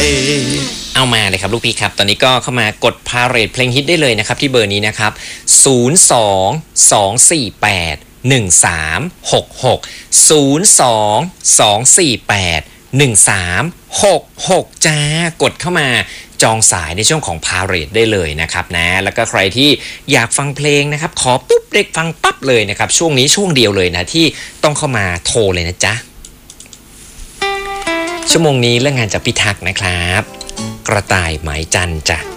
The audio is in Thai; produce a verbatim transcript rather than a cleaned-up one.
เอามาเลยครับลูกพี่ครับตอนนี้ก็เข้ามากดพาเรทเพลงฮิตได้เลยนะครับที่เบอร์นี้นะครับศูนย์ สอง สอง สี่ แปด หนึ่ง สาม หก หก ศูนย์ สอง สอง สี่ แปด หนึ่ง สาม หก หกจ้ากดเข้ามาจองสายในช่วงของพาเรทได้เลยนะครับนะแล้วก็ใครที่อยากฟังเพลงนะครับขอปุ๊บเด็กฟังปั๊บเลยนะครับช่วงนี้ช่วงเดียวเลยนะที่ต้องเข้ามาโทรเลยนะจ๊ะชั่วโมงนี้เรื่องงานจากพิทักษ์นะครับกระต่ายหมายจันทร์จ้ะ